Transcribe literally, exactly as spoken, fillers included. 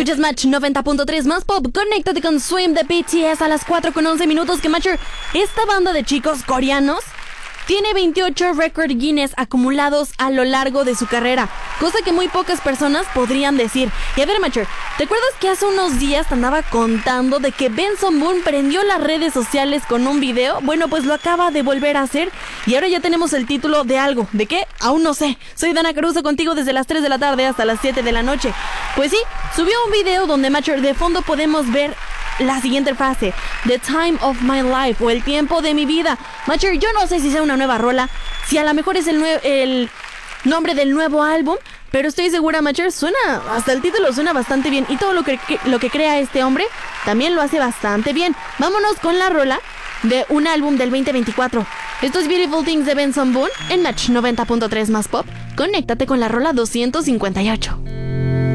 Escuchas Match noventa punto tres más pop. Conéctate con Swim de B T S a las cuatro con once minutos. Que Matcher, esta banda de chicos coreanos tiene veintiocho récord Guinness acumulados a lo largo de su carrera, cosa que muy pocas personas podrían decir. Y a ver, Matcher, ¿te acuerdas que hace unos días te andaba contando de que Benson Boone prendió las redes sociales con un video? Bueno, pues lo acaba de volver a hacer y ahora ya tenemos el título de algo. ¿De qué? Aún no sé. Soy Dana Caruso contigo desde las tres de la tarde hasta las siete de la noche. Pues sí, subió un video donde, Matcher, de fondo podemos ver la siguiente frase: The time of my life, o el tiempo de mi vida. Matcher, yo no sé si sea una nueva rola, si a lo mejor es el, nue- el nombre del nuevo álbum, pero estoy segura, Matcher, suena, hasta el título suena bastante bien, y todo lo que, que, lo que crea este hombre también lo hace bastante bien. Vámonos con la rola de un álbum del veinte veinticuatro. Esto es Beautiful Things de Benson Boone en Match noventa punto tres más pop. Conéctate con la rola doscientos cincuenta y ocho.